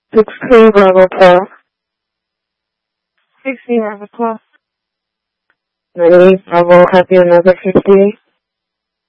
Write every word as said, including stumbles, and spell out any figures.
sixteen Bravo twelve. sixteen Bravo twelve. ninety Bravo, copy another fifty-eight.